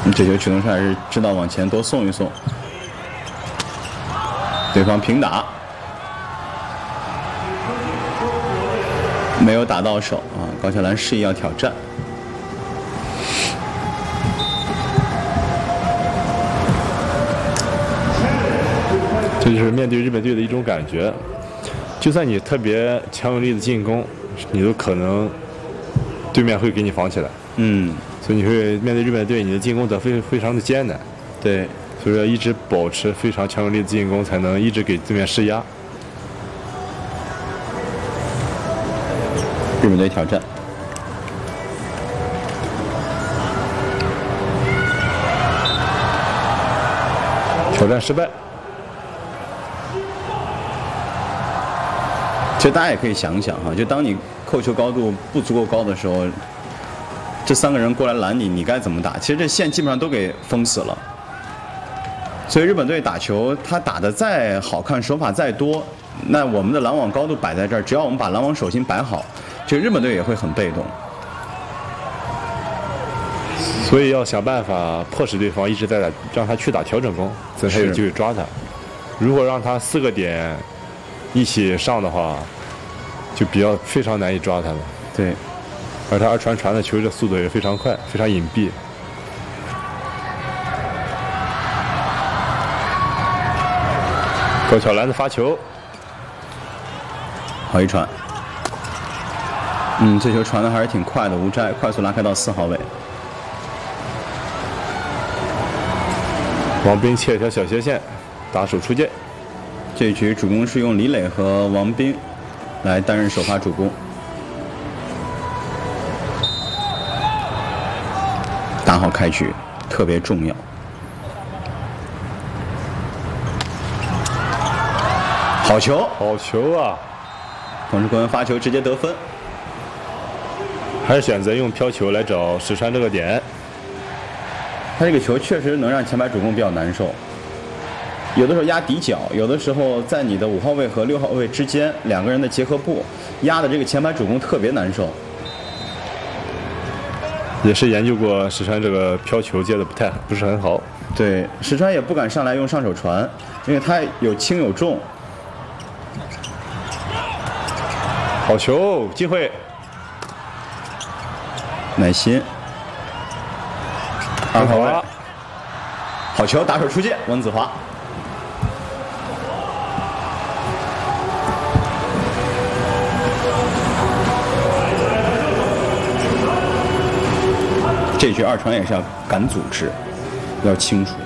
这球曲东帅是知道往前多送一送，对方平打，没有打到手啊！高桥兰示意要挑战。 这就是面对日本队的一种感觉，就算你特别强有力的进攻，你都可能对面会给你防起来。所以你会面对日本队，你的进攻非常的艰难。 对， 所以说一直保持非常强有力的进攻，才能一直给对面施压。 日本队挑战， 挑战失败。 其实大家也可以想想哈，就当你扣球高度不足够高的时候，这3个人过来拦你，你该怎么打？其实这线基本上都给封死了。所以日本队打球，他打得再好看，手法再多，那我们的拦网高度摆在这儿，只要我们把拦网手心摆好，这日本队也会很被动。 所以要想办法迫使对方一直在打，让他去打调整攻，才有机会抓他。如果让他4个点一起上的话，就非常难以抓他了。 对， 而他传的球的速度也非常快，非常隐蔽。高桥兰的发球， 好一传。这球传的还是挺快的，吴斋快速拉开到4号位。 王斌切一条小斜线，打手出界。 这一局主攻是用李磊和王斌来担任首发主攻。打好开局特别重要。好球， 好球啊！ 冯世坤发球直接得分， 还是选择用飘球来找石川这个点。 他这个球确实能让前排主攻比较难受，有的时候压底角，有的时候在你的5号位和6号位之间2个人的结合部压的这个前排主攻特别难受。 也是研究过石川这个飘球接的不是很好。 对，石川也不敢上来用上手传，因为他有轻有重。 好球，机会。 耐心。2号位，好球，打手出界，温子华。这局2传也是要敢组织，要清楚。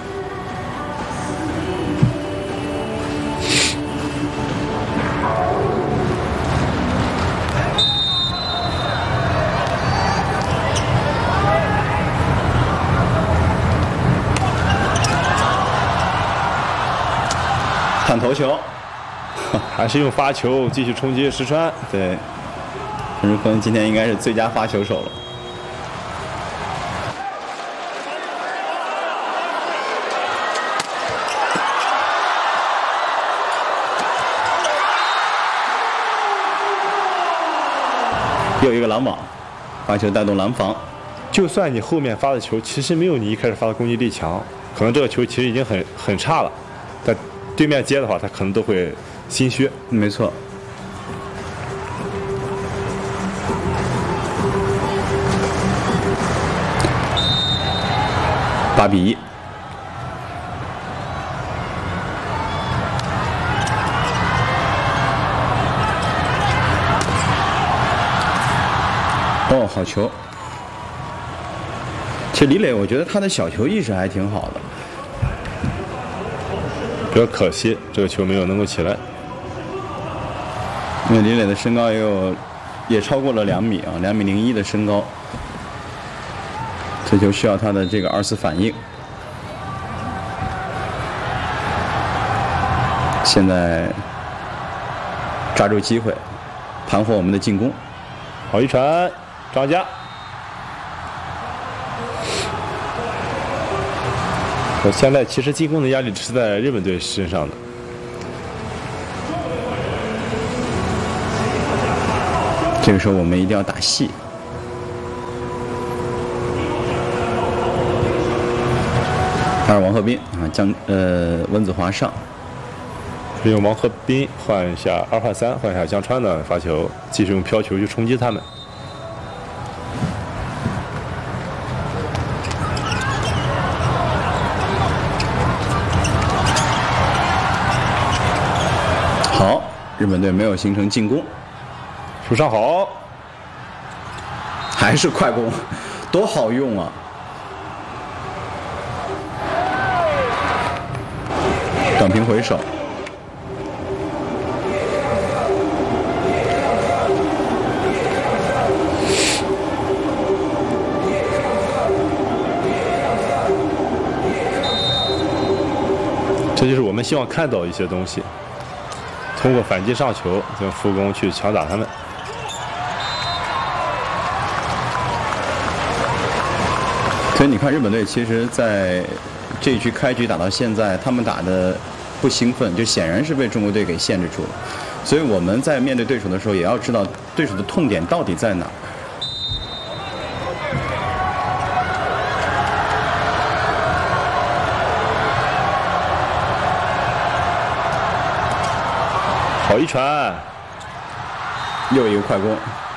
看头球， 还是用发球继续冲击石川。 对，陈世坤今天应该是最佳发球手了。又一个拦网，发球带动拦防。 就算你后面发的球其实没有你一开始发的攻击力强，可能这个球其实已经很差了，但对面接的话，他可能都会心虚。 没错。8比1。哦，好球！其实李磊，我觉得他的小球意识还挺好的。 比较可惜，这个球没有能够起来。 因为李磊的身高也超过了2米啊，2米01的身高。这球需要他的这个2次反应。现在抓住机会，盘活我们的进攻。 好一传，张家。现在其实进攻的压力是在日本队身上的。 这个时候我们一定要打细。 还是王鹤斌啊，温子华上。 是用王鹤斌换一下2换3，换一下江川的发球，继续用飘球去冲击他们。 好，日本队没有形成进攻， 出上好， 还是快攻，多好用啊！短平回手。 这就是我们希望看到一些东西，通过反击上球，用副攻去强打他们。 所以你看，日本队其实在这一局开局打到现在，他们打的不兴奋，就显然是被中国队给限制住了。所以我们在面对对手的时候，也要知道对手的痛点到底在哪儿。 好一传， 又一个快攻。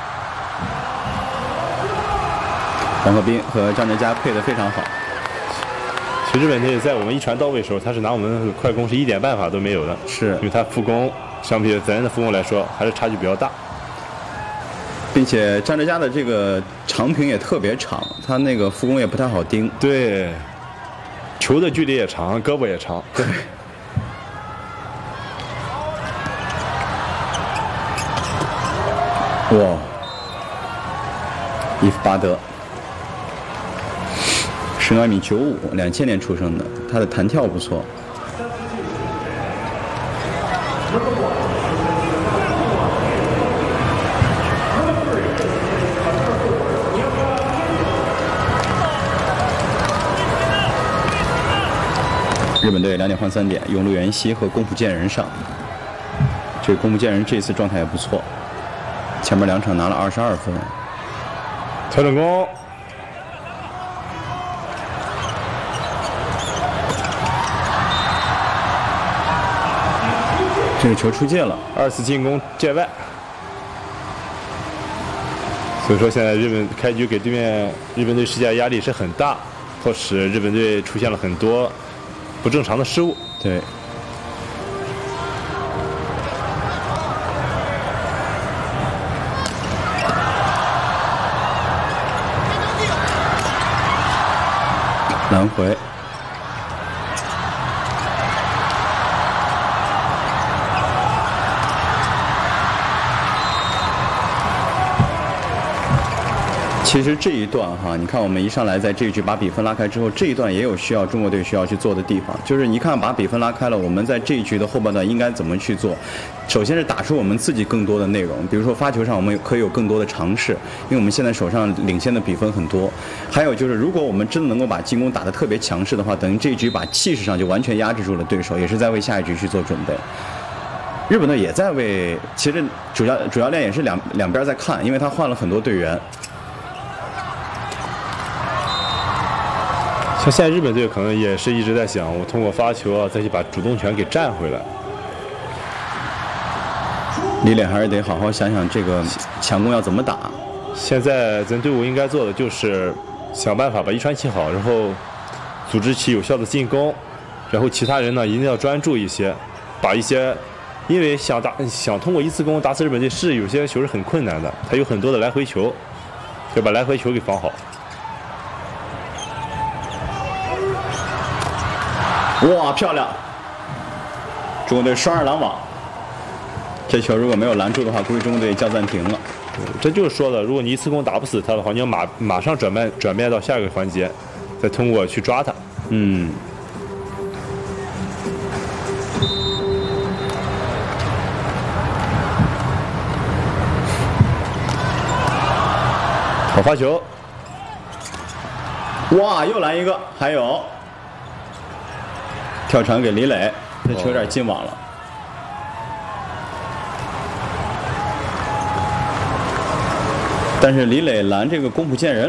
王鹤斌和张哲嘉配得非常好。 其实日本队在我们一传到位的时候，他是拿我们的快攻是一点办法都没有的， 是因为他副攻相比咱的副攻来说，还是差距比较大。 并且张哲嘉的这个长屏也特别长，他那个副攻也不太好盯。 对，球的距离也长，胳膊也长。 对。哇，伊夫巴德，身高1.95米，2000年出生的，他的弹跳不错。日本队2点换3点，用陆源熙和宫浦健人上。这宫浦健人这次状态也不错。前面2场拿了22分， 调整攻， 这个球出界了 ，2次进攻界外。所以说现在日本开局给对面日本队施加压力是很大，迫使日本队出现了很多不正常的失误。 对。来回，其实这一段哈，你看我们一上来在这一局把比分拉开之后，这一段也有需要中国队需要去做的地方，就是你看把比分拉开了，我们在这一局的后半段应该怎么去做？首先是打出我们自己更多的内容，比如说发球上我们可以有更多的尝试，因为我们现在手上领先的比分很多。还有就是，如果我们真的能够把进攻打得特别强势的话，等于这一局把气势上就完全压制住了对手，也是在为下一局去做准备。日本队也在为，其实主教练也是两边在看，因为他换了很多队员。 像现在日本队可能也是一直在想，我通过发球啊，再去把主动权给占回来。 李磊还是得好好想想这个强攻要怎么打。 现在咱队伍应该做的就是想办法把一传起好，然后组织起有效的进攻，然后其他人呢一定要专注一些，把一些，因为想通过一次攻打死日本队是有些球是很困难的，他有很多的来回球，就把来回球给防好。 哇，漂亮！中国队双2拦网，这球如果没有拦住的话，估计中国队叫暂停了。 这就是说的，如果你一次攻打不死他的话，你要马上转变到下一个环节，再通过去抓他。 嗯。 好发球！ 哇，又来一个，还有。跳传给李磊，这球有点进网了。但是李磊拦这个宫浦健人